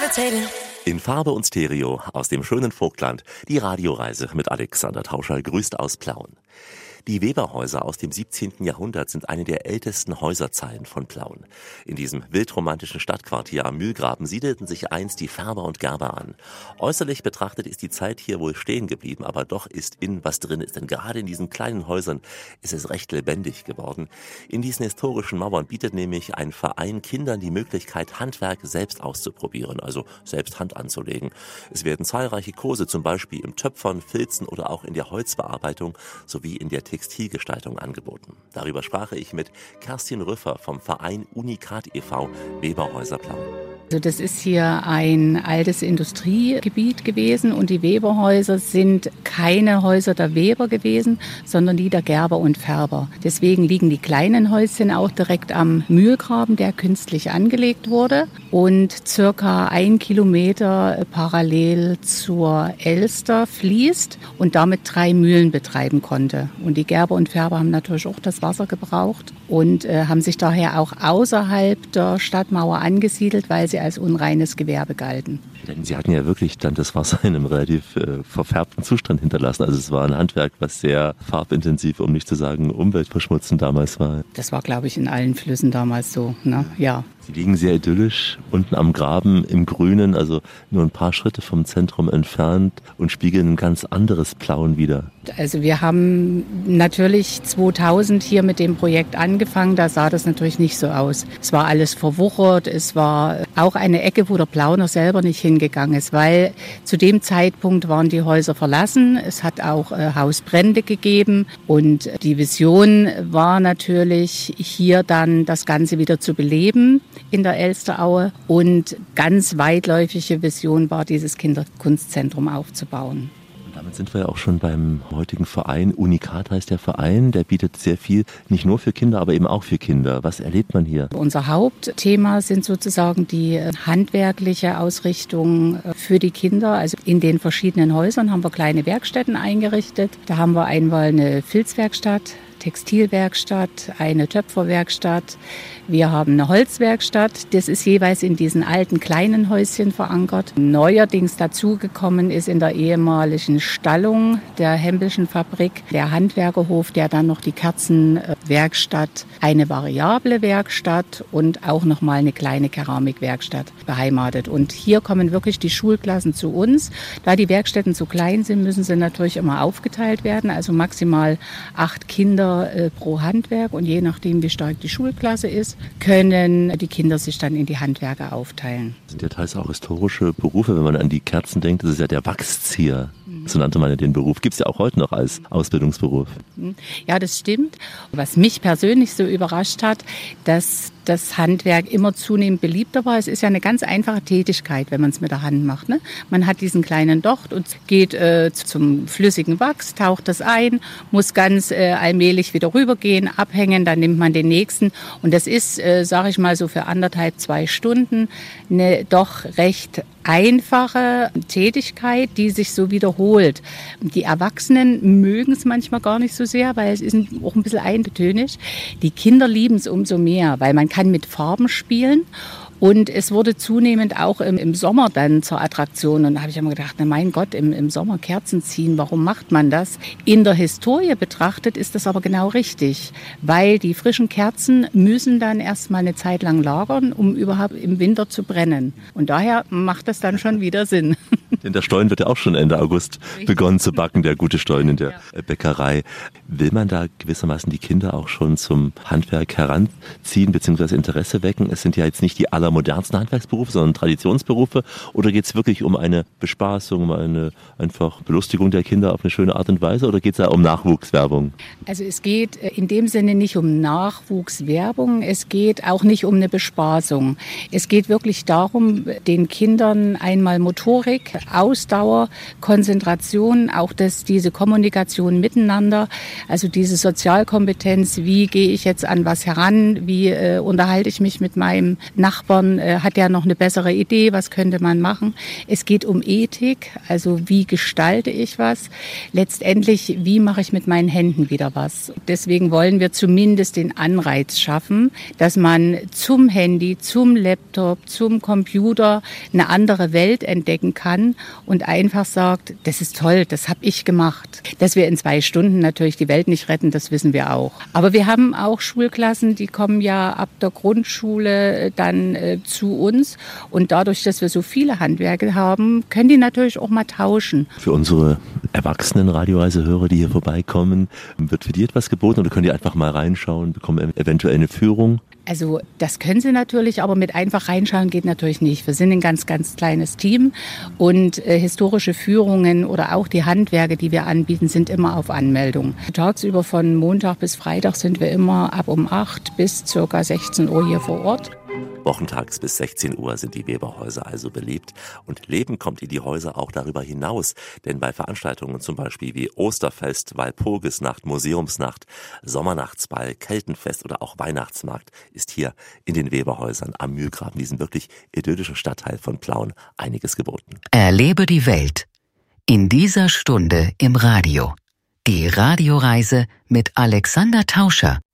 In Farbe und Stereo aus dem schönen Vogtland, die Radioreise mit Alexander Tauscher grüßt aus Plauen. Die Weberhäuser aus dem 17. Jahrhundert sind eine der ältesten Häuserzeilen von Plauen. In diesem wildromantischen Stadtquartier am Mühlgraben siedelten sich einst die Färber und Gerber an. Äußerlich betrachtet ist die Zeit hier wohl stehen geblieben, aber doch ist innen was drin ist. Denn gerade in diesen kleinen Häusern ist es recht lebendig geworden. In diesen historischen Mauern bietet nämlich ein Verein Kindern die Möglichkeit, Handwerk selbst auszuprobieren, also selbst Hand anzulegen. Es werden zahlreiche Kurse, zum Beispiel im Töpfern, Filzen oder auch in der Holzbearbeitung sowie in der Textilgestaltung angeboten. Darüber sprach ich mit Kerstin Rüffer vom Verein Unikat e.V. Weberhäuser Plauen. Also das ist hier ein altes Industriegebiet gewesen und die Weberhäuser sind keine Häuser der Weber gewesen, sondern die der Gerber und Färber. Deswegen liegen die kleinen Häuschen auch direkt am Mühlgraben, der künstlich angelegt wurde und circa 1 Kilometer parallel zur Elster fließt und damit 3 Mühlen betreiben konnte. Und die Gerber und Färber haben natürlich auch das Wasser gebraucht und haben sich daher auch außerhalb der Stadtmauer angesiedelt, weil sie als unreines Gewerbe galten. Denn Sie hatten ja wirklich dann das Wasser in einem relativ verfärbten Zustand hinterlassen. Also es war ein Handwerk, was sehr farbintensiv, um nicht zu sagen umweltverschmutzend damals war. Das war, glaube ich, in allen Flüssen damals so, ne? Ja. Sie liegen sehr idyllisch unten am Graben im Grünen, also nur ein paar Schritte vom Zentrum entfernt und spiegeln ein ganz anderes Plauen wider. Also wir haben natürlich 2000 hier mit dem Projekt angefangen, da sah das natürlich nicht so aus. Es war alles verwuchert, es war auch eine Ecke, wo der Plauner selber nicht hingegangen ist, weil zu dem Zeitpunkt waren die Häuser verlassen, es hat auch Hausbrände gegeben und die Vision war natürlich hier dann das Ganze wieder zu beleben in der Elsteraue und ganz weitläufige Vision war, dieses Kinderkunstzentrum aufzubauen. Damit sind wir ja auch schon beim heutigen Verein. Unikat heißt der Verein, der bietet sehr viel, nicht nur für Kinder, aber eben auch für Kinder. Was erlebt man hier? Unser Hauptthema sind sozusagen die handwerkliche Ausrichtung für die Kinder. Also in den verschiedenen Häusern haben wir kleine Werkstätten eingerichtet. Da haben wir einmal eine Filzwerkstatt, Textilwerkstatt, eine Töpferwerkstatt. Wir haben eine Holzwerkstatt. Das ist jeweils in diesen alten kleinen Häuschen verankert. Neuerdings dazugekommen ist in der ehemaligen Stallung der Hempelschen Fabrik der Handwerkerhof, der dann noch die Kerzenwerkstatt, eine variable Werkstatt und auch noch mal eine kleine Keramikwerkstatt beheimatet. Und hier kommen wirklich die Schulklassen zu uns. Da die Werkstätten zu klein sind, müssen sie natürlich immer aufgeteilt werden. Also maximal 8 Kinder pro Handwerk und je nachdem, wie stark die Schulklasse ist, können die Kinder sich dann in die Handwerke aufteilen. Das sind ja teils auch historische Berufe, wenn man an die Kerzen denkt. Das ist ja der Wachszieher. So nannte man ja den Beruf. Gibt es ja auch heute noch als Ausbildungsberuf. Ja, das stimmt. Was mich persönlich so überrascht hat, dass das Handwerk immer zunehmend beliebter war. Es ist ja eine ganz einfache Tätigkeit, wenn man es mit der Hand macht, ne? Man hat diesen kleinen Docht und geht zum flüssigen Wachs, taucht das ein, muss ganz allmählich wieder rübergehen, abhängen, dann nimmt man den nächsten. Und das ist, sage ich mal, so für 1,5, 2 Stunden eine doch recht einfache Tätigkeit, die sich so wiederholt. Die Erwachsenen mögen es manchmal gar nicht so sehr, weil es ist auch ein bisschen eintönig. Die Kinder lieben es umso mehr, weil man kann mit Farben spielen. Und es wurde zunehmend auch im Sommer dann zur Attraktion. Und da habe ich immer gedacht, na mein Gott, im Sommer Kerzen ziehen, warum macht man das? In der Historie betrachtet ist das aber genau richtig, weil die frischen Kerzen müssen dann erstmal eine Zeit lang lagern, um überhaupt im Winter zu brennen. Und daher macht das dann schon wieder Sinn. Denn der Stollen wird ja auch schon Ende August begonnen zu backen, der gute Stollen in der Bäckerei. Will man da gewissermaßen die Kinder auch schon zum Handwerk heranziehen bzw. Interesse wecken? Es sind ja jetzt nicht die allermodernsten Handwerksberufe, sondern Traditionsberufe. Oder geht es wirklich um eine Bespaßung, um eine einfach Belustigung der Kinder auf eine schöne Art und Weise? Oder geht es da um Nachwuchswerbung? Also es geht in dem Sinne nicht um Nachwuchswerbung. Es geht auch nicht um eine Bespaßung. Es geht wirklich darum, den Kindern einmal Motorik Ausdauer, Konzentration, auch diese Kommunikation miteinander, also diese Sozialkompetenz, wie gehe ich jetzt an was heran, wie unterhalte ich mich mit meinem Nachbarn, hat der noch eine bessere Idee, was könnte man machen. Es geht um Ethik, also wie gestalte ich was, letztendlich wie mache ich mit meinen Händen wieder was. Deswegen wollen wir zumindest den Anreiz schaffen, dass man zum Handy, zum Laptop, zum Computer eine andere Welt entdecken kann und einfach sagt, das ist toll, das habe ich gemacht. Dass wir in 2 Stunden natürlich die Welt nicht retten, das wissen wir auch. Aber wir haben auch Schulklassen, die kommen ja ab der Grundschule dann zu uns und dadurch, dass wir so viele Handwerke haben, können die natürlich auch mal tauschen. Für unsere erwachsenen Radioreisehörer, die hier vorbeikommen, wird für die etwas geboten oder können die einfach mal reinschauen, bekommen eventuell eine Führung? Also das können sie natürlich, aber mit einfach reinschauen geht natürlich nicht. Wir sind ein ganz, ganz kleines Team und historische Führungen oder auch die Handwerke, die wir anbieten, sind immer auf Anmeldung. Tagsüber von Montag bis Freitag sind wir immer ab um 8 bis ca. 16 Uhr hier vor Ort. Wochentags bis 16 Uhr sind die Weberhäuser also beliebt und Leben kommt in die Häuser auch darüber hinaus, denn bei Veranstaltungen zum Beispiel wie Osterfest, Walpurgisnacht, Museumsnacht, Sommernachtsball, Keltenfest oder auch Weihnachtsmarkt ist hier in den Weberhäusern am Mühlgraben, diesem wirklich idyllischen Stadtteil von Plauen, einiges geboten. Erlebe die Welt in dieser Stunde im Radio. Die Radioreise mit Alexander Tauscher.